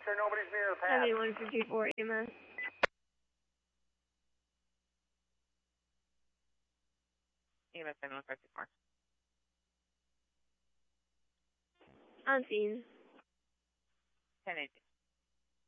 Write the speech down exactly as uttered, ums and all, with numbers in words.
Sure nobody's near the path. seventy-one fifty-four E M S. E M S seventy-one fifty-four. On scene. ten eighteen.